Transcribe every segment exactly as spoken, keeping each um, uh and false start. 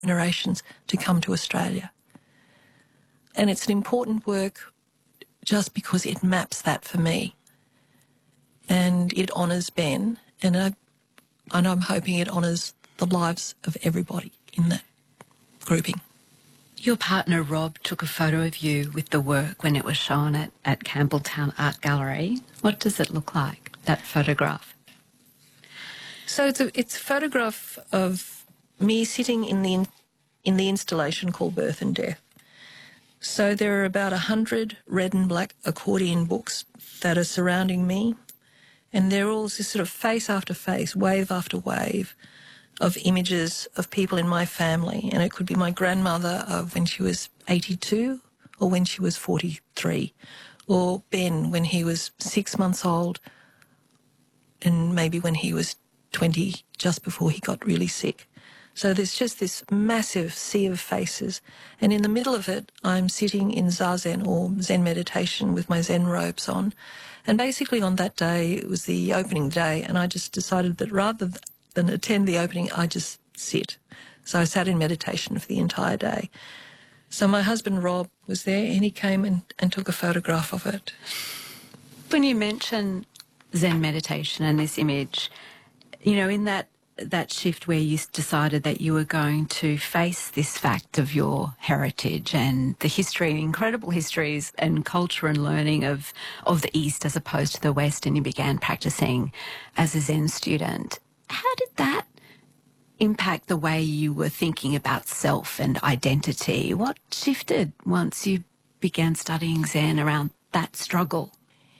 generations to come to Australia. And it's an important work just because it maps that for me. And it honours Ben, and, I, and I'm hoping it honours the lives of everybody in that grouping. Your partner, Rob, took a photo of you with the work when it was shown at, at Campbelltown Art Gallery. What does it look like, that photograph? So it's a, it's a photograph of me sitting in the, in the installation called Birth and Death. So there are about a hundred red and black accordion books that are surrounding me, and they're all just sort of face after face, wave after wave, of images of people in my family. And it could be my grandmother of when she was eighty-two or when she was forty-three, or Ben when he was six months old, and maybe when he was twenty, just before he got really sick. So there's just this massive sea of faces. And in the middle of it, I'm sitting in Zazen or Zen meditation with my Zen robes on. And basically on that day, it was the opening day, and I just decided that rather than attend the opening, I just sit. So I sat in meditation for the entire day. So my husband, Rob, was there, and he came and, and took a photograph of it. When you mention Zen meditation and this image, you know, in that that shift where you decided that you were going to face this fact of your heritage and the history, incredible histories and culture and learning of, of the East as opposed to the West, and you began practicing as a Zen student, how did that impact the way you were thinking about self and identity? What shifted once you began studying Zen around that struggle?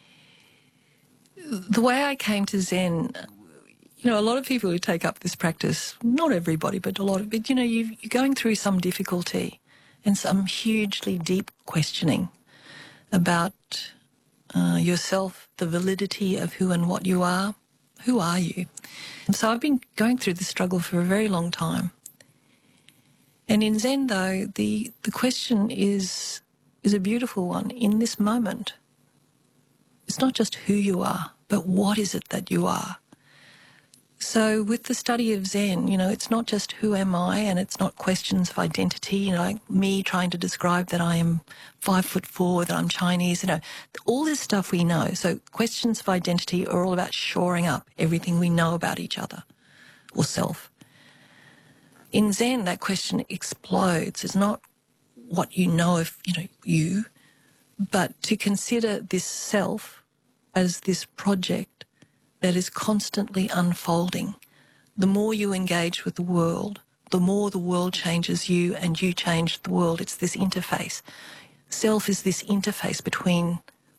The way I came to Zen, you know, a lot of people who take up this practice, not everybody, but a lot of it, you know, you, you're going through some difficulty and some hugely deep questioning about uh, yourself, the validity of who and what you are. Who are you? And so I've been going through this struggle for a very long time. And in Zen, though, the, the question is, is a beautiful one. In this moment, it's not just who you are, but what is it that you are? So with the study of Zen, you know, it's not just who am I, and it's not questions of identity, you know, like me trying to describe that I am five foot four, that I'm Chinese, you know, all this stuff we know. So questions of identity are all about shoring up everything we know about each other or self. In Zen, that question explodes. It's not what you know of, you know, you, but to consider this self as this project that is constantly unfolding. The more you engage with the world, the more the world changes you and you change the world. It's this interface. Self is this interface between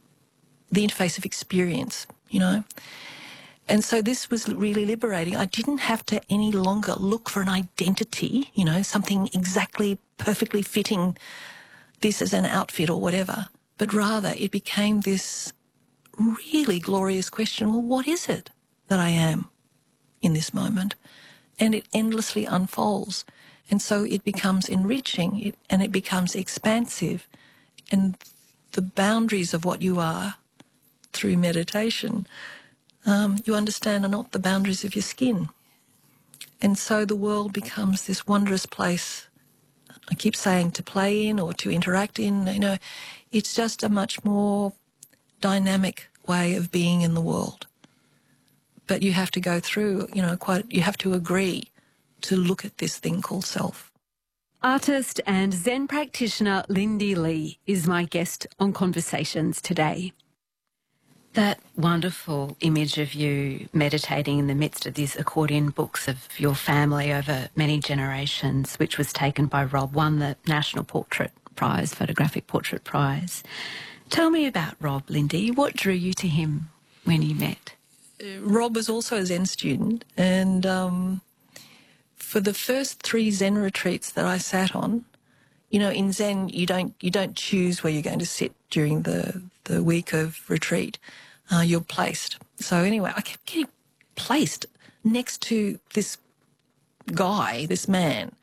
the interface of experience, you know. And so this was really liberating. I didn't have to any longer look for an identity, you know, something exactly perfectly fitting this as an outfit or whatever, but rather it became this really glorious question, well, what is it that I am in this moment? And it endlessly unfolds. And so it becomes enriching it, and it becomes expansive. And the boundaries of what you are through meditation, um, you understand are not the boundaries of your skin. And so the world becomes this wondrous place, I keep saying, to play in or to interact in. You know, it's just a much more dynamic way of being in the world. But you have to go through, you know, quite, you have to agree to look at this thing called self. Artist and Zen practitioner Lindy Lee is my guest on Conversations today. That wonderful image of you meditating in the midst of these accordion books of your family over many generations, which was taken by Rob, won the National Portrait Prize, Photographic Portrait Prize. Tell me about Rob, Lindy. What drew you to him when you met? Uh, Rob was also a Zen student, and um, for the first three Zen retreats that I sat on, you know, in Zen you don't you don't choose where you're going to sit during the the week of retreat. Uh, you're placed. So anyway, I kept getting placed next to this guy, this man.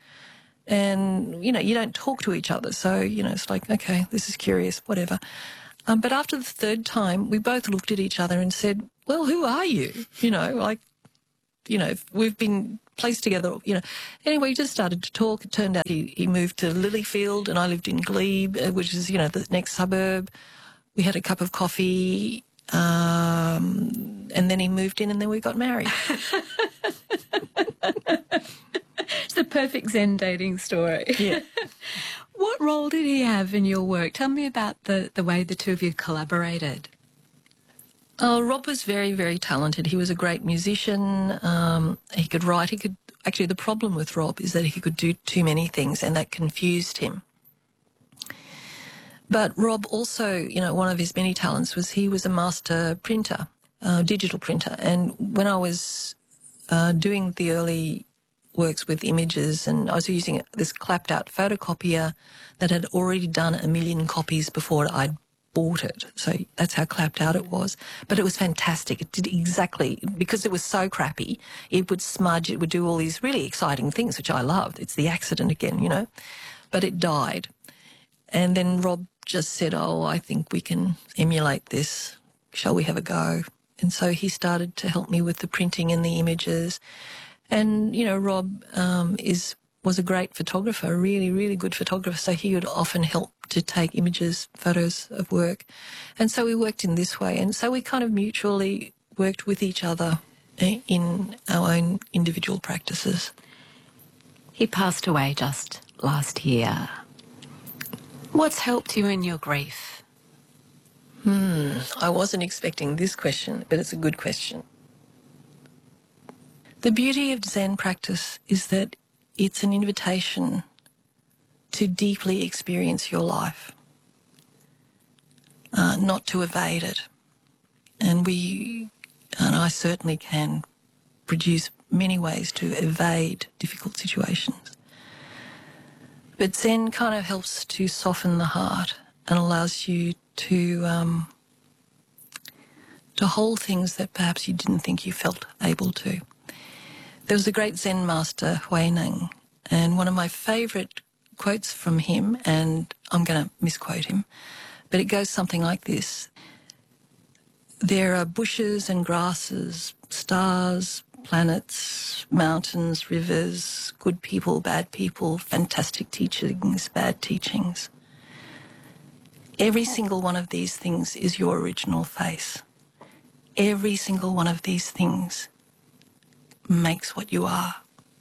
And, you know, you don't talk to each other. So, you know, it's like, okay, this is curious, whatever. Um, but after the third time, we both looked at each other and said, well, who are you? You know, like, you know, we've been placed together, you know. Anyway, we just started to talk. It turned out he, he moved to Lilyfield and I lived in Glebe, uh, which is, you know, the next suburb. We had a cup of coffee um, and then he moved in and then we got married. It's the perfect Zen dating story. Yeah. What role did he have in your work? Tell me about the, the way the two of you collaborated. Oh, Rob was very, very talented. He was a great musician. Um, he could write. He could actually. The problem with Rob is that he could do too many things, and that confused him. But Rob also, you know, one of his many talents was he was a master printer, uh, digital printer. And when I was uh, doing the early works with images, and I was using this clapped-out photocopier that had already done a million copies before I'd bought it. So that's how clapped out it was. But it was fantastic. It did exactly, because it was so crappy, it would smudge, it would do all these really exciting things, which I loved. It's the accident again, you know. But it died. And then Rob just said, oh, I think we can emulate this. Shall we have a go? And so he started to help me with the printing and the images. And, you know, Rob um, is was a great photographer, a really, really good photographer. So he would often help to take images, photos of work. And so we worked in this way. And so we kind of mutually worked with each other in our own individual practices. He passed away just last year. What's helped you in your grief? Hmm, I wasn't expecting this question, but it's a good question. The beauty of Zen practice is that it's an invitation to deeply experience your life, uh, not to evade it. And we, and I certainly can produce many ways to evade difficult situations. But Zen kind of helps to soften the heart and allows you to um, to hold things that perhaps you didn't think you felt able to. There was a great Zen master, Huineng, and one of my favourite quotes from him, and I'm going to misquote him, but it goes something like this. There are bushes and grasses, stars, planets, mountains, rivers, good people, bad people, fantastic teachings, bad teachings. Every single one of these things is your original face. Every single one of these things makes what you are.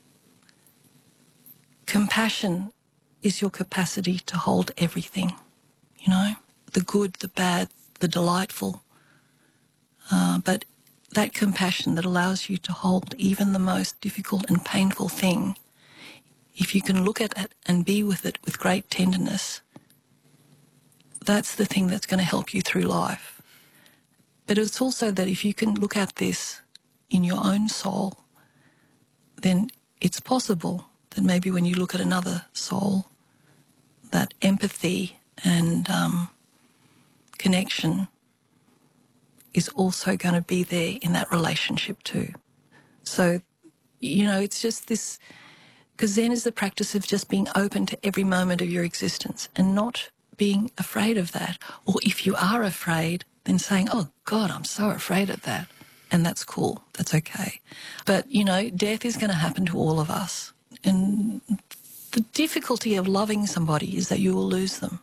Compassion is your capacity to hold everything, you know, the good, the bad, the delightful. Uh, but that compassion that allows you to hold even the most difficult and painful thing, if you can look at it and be with it with great tenderness, that's the thing that's going to help you through life. But it's also that if you can look at this in your own soul, then it's possible that maybe when you look at another soul, that empathy and um, connection is also going to be there in that relationship too. So, you know, it's just this, because Zen is the practice of just being open to every moment of your existence and not being afraid of that. Or if you are afraid, then saying, oh God, I'm so afraid of that. And that's cool. That's okay. But, you know, death is going to happen to all of us. And the difficulty of loving somebody is that you will lose them.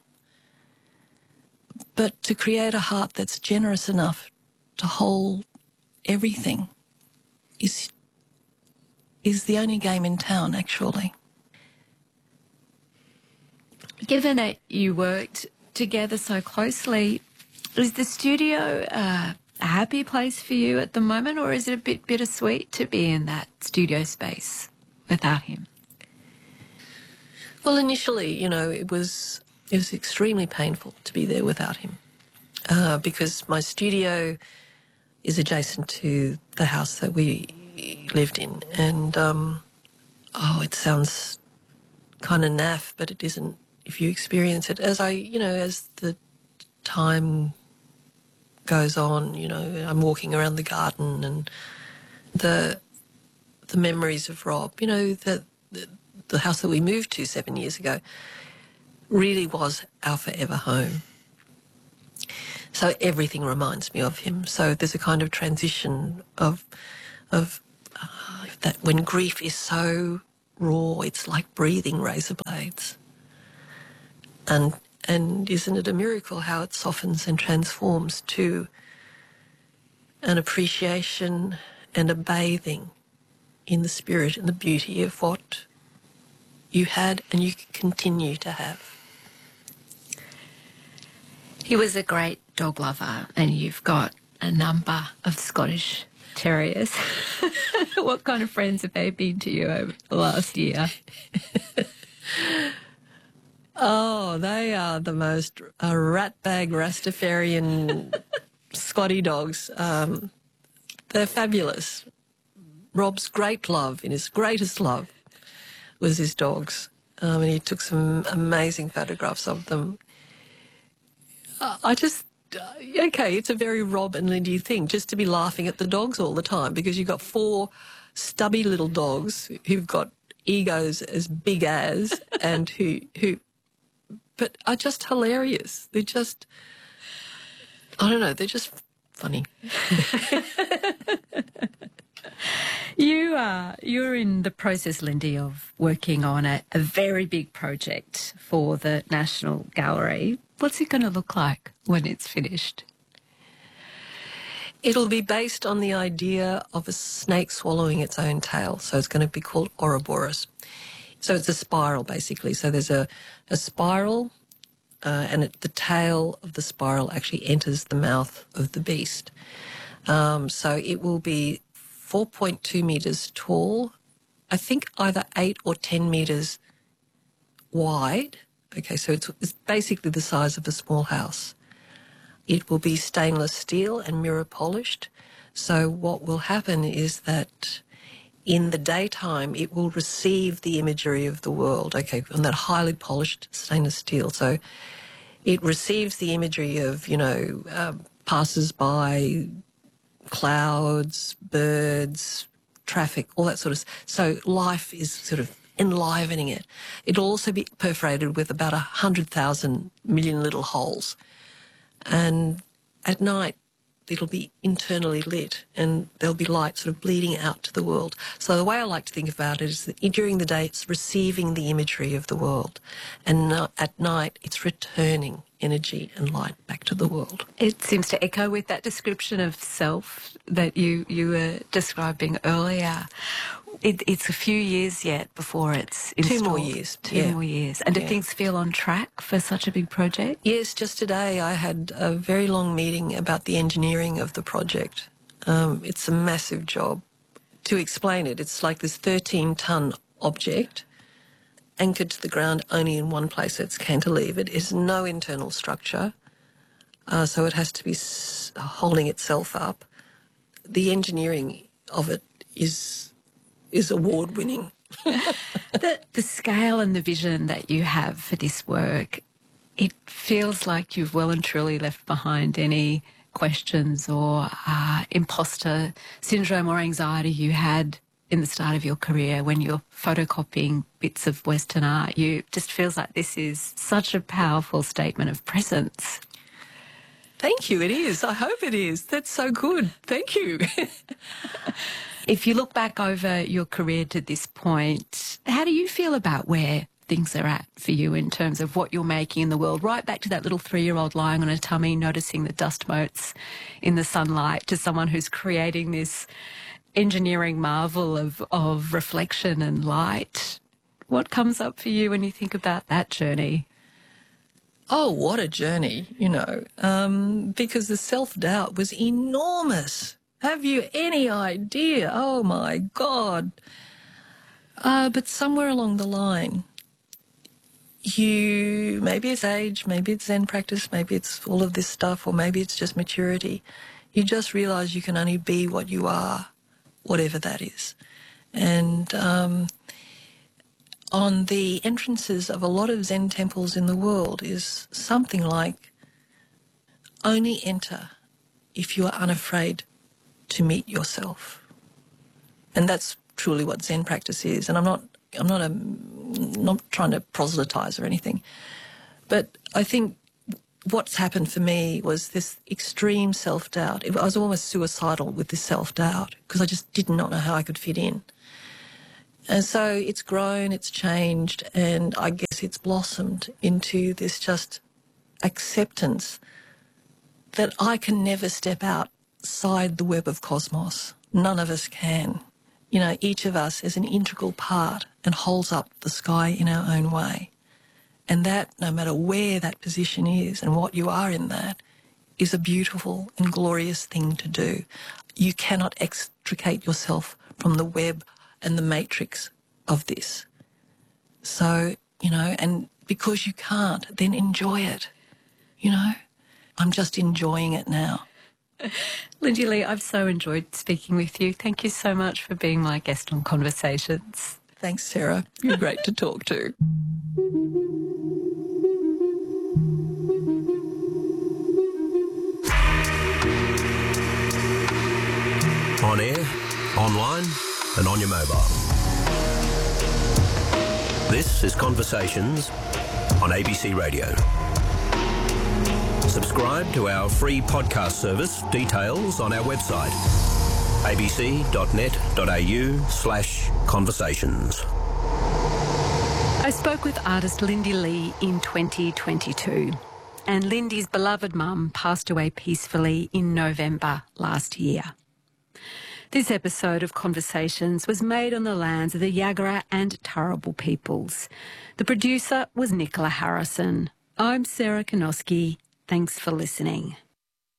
But to create a heart that's generous enough to hold everything is is the only game in town, actually. Given that you worked together so closely, is the studio uh, a happy place for you at the moment, or is it a bit bittersweet to be in that studio space without him? Well, initially, you know, it was it was extremely painful to be there without him uh, because my studio is adjacent to the house that we lived in, and um, oh, it sounds kind of naff, but it isn't if you experience it. As I, you know, as the time goes on, you know, I'm walking around the garden and the the memories of Rob, you know, the, the the house that we moved to seven years ago really was our forever home. So everything reminds me of him. So there's a kind of transition of, of uh, that when grief is so raw, it's like breathing razor blades. And and isn't it a miracle how it softens and transforms to an appreciation and a bathing in the spirit and the beauty of what you had and you continue to have. He was a great dog lover, and you've got a number of Scottish Terriers. What kind of friends have they been to you over the last year? Oh, they are the most uh, ratbag Rastafarian Scotty dogs. Um, they're fabulous. Rob's great love, and his greatest love, was his dogs. Um, and he took some amazing photographs of them. Uh, I just, uh, okay, it's a very Rob and Lindy thing, just to be laughing at the dogs all the time, because you've got four stubby little dogs who've got egos as big as, and who, who, but are just hilarious. They're just, I don't know, they're just funny. You are you're in the process, Lindy, of working on a, a very big project for the National Gallery. What's it going to look like when it's finished? It'll be based on the idea of a snake swallowing its own tail. So it's going to be called Ouroboros. So it's a spiral, basically. So there's a, a spiral, uh, and it, the tail of the spiral actually enters the mouth of the beast. Um, so it will be four point two metres tall, I think either eight or ten metres wide. Okay, so it's, it's basically the size of a small house. It will be stainless steel and mirror polished. So what will happen is that in the daytime it will receive the imagery of the world, okay, on that highly polished stainless steel. So it receives the imagery of, you know, uh, passers-by, clouds, birds, traffic, all that sort of. So life is sort of enlivening it. It'll also be perforated with about a hundred thousand million little holes, and at night it'll be internally lit, and there'll be light sort of bleeding out to the world. So the way I like to think about it is that during the day it's receiving the imagery of the world, and at night it's returning energy and light back to the world. It seems to echo with that description of self that you, you were describing earlier. It, it's a few years yet before it's installed. Two more years. Two yeah. more years. And yeah. do things feel on track for such a big project? Yes, just today I had a very long meeting about the engineering of the project. Um, it's a massive job. To explain it, it's like this thirteen-tonne object anchored to the ground only in one place. It's cantilevered. It has no internal structure, uh, so it has to be s- holding itself up. The engineering of it is is award-winning. the, the scale and the vision that you have for this work, it feels like you've well and truly left behind any questions or uh, imposter syndrome or anxiety you had in the start of your career when you're photocopying bits of Western art. You just feels like this is such a powerful statement of presence. Thank you, it is. I hope it is. That's so good. Thank you. If you look back over your career to this point, how do you feel about where things are at for you in terms of what you're making in the world, right back to that little three-year-old lying on a tummy, noticing the dust motes in the sunlight, to someone who's creating this engineering marvel of, of reflection and light? What comes up for you when you think about that journey? Oh, what a journey, you know, um, because the self-doubt was enormous. Have you any idea? Oh, my God. Uh, but somewhere along the line, you, maybe it's age, maybe it's Zen practice, maybe it's all of this stuff, or maybe it's just maturity. You just realise you can only be what you are, whatever that is. And um, on the entrances of a lot of Zen temples in the world is something like, only enter if you are unafraid to meet yourself. And that's truly what Zen practice is. And I'm not, I'm not, a, not trying to proselytise or anything, but I think what's happened for me was this extreme self-doubt. I was almost suicidal with this self-doubt because I just did not know how I could fit in. And so it's grown, it's changed, and I guess it's blossomed into this just acceptance that I can never step outside the web of cosmos. None of us can. You know, each of us is an integral part and holds up the sky in our own way. And that, no matter where that position is and what you are in that, is a beautiful and glorious thing to do. You cannot extricate yourself from the web and the matrix of this. So, you know, and because you can't, then enjoy it, you know. I'm just enjoying it now. Lindy Lee, I've so enjoyed speaking with you. Thank you so much for being my guest on Conversations. Thanks, Sarah. You're great to talk to. On air, online and on your mobile. This is Conversations on A B C Radio. Subscribe to our free podcast service. Details on our website, abc.net.au slash conversations. I spoke with artist Lindy Lee in twenty twenty-two, and Lindy's beloved mum passed away peacefully in November last year. This episode of Conversations was made on the lands of the Yagara and Turrbal peoples. The producer was Nicola Harrison. I'm Sarah Konoski. Thanks for listening.